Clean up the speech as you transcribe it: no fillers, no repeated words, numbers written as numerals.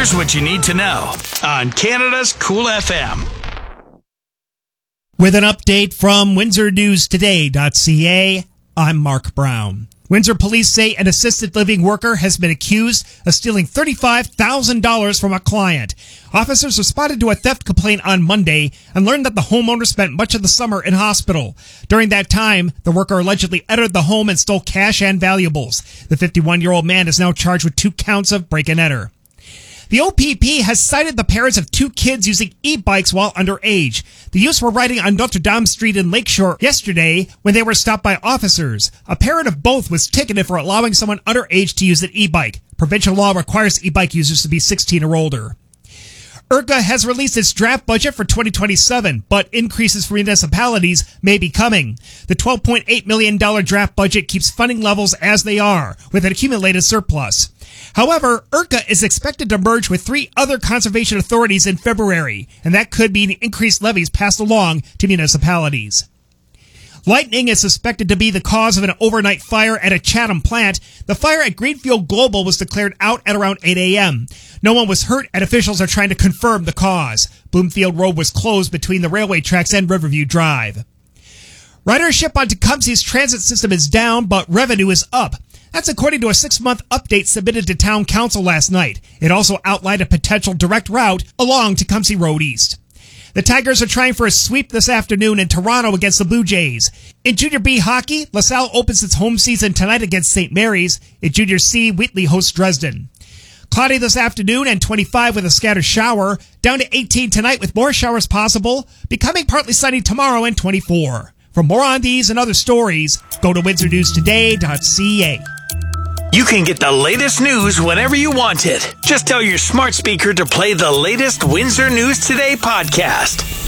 Here's what you need to know on Canada's Cool FM. With an update from WindsorNewsToday.ca, I'm Mark Brown. Windsor police say an assisted living worker has been accused of stealing $35,000 from a client. Officers responded to a theft complaint on Monday and learned that the homeowner spent much of the summer in hospital. During that time, the worker allegedly entered the home and stole cash and valuables. The 51-year-old man is now charged with 2 counts of break and enter. The OPP has cited the parents of 2 kids using e-bikes while underage. The youths were riding on Notre Dame Street in Lakeshore yesterday when they were stopped by officers. A parent of both was ticketed for allowing someone underage to use an e-bike. Provincial law requires e-bike users to be 16 or older. IRCA has released its draft budget for 2027, but increases for municipalities may be coming. The $12.8 million draft budget keeps funding levels as they are, with an accumulated surplus. However, IRCA is expected to merge with 3 other conservation authorities in February, and that could mean increased levies passed along to municipalities. Lightning is suspected to be the cause of an overnight fire at a Chatham plant. The fire at Greenfield Global was declared out at around 8 a.m. No one was hurt, and officials are trying to confirm the cause. Bloomfield Road was closed between the railway tracks and Riverview Drive. Ridership on Tecumseh's transit system is down, but revenue is up. That's according to a 6-month update submitted to Town Council last night. It also outlined a potential direct route along Tecumseh Road East. The Tigers are trying for a sweep this afternoon in Toronto against the Blue Jays. In Junior B hockey, LaSalle opens its home season tonight against St. Mary's. In Junior C, Wheatley hosts Dresden. Cloudy this afternoon and 25 with a scattered shower. Down to 18 tonight with more showers possible. Becoming partly sunny tomorrow and 24. For more on these and other stories, go to WindsorNewsToday.ca. You can get the latest news whenever you want it. Just tell your smart speaker to play the latest Windsor News Today podcast.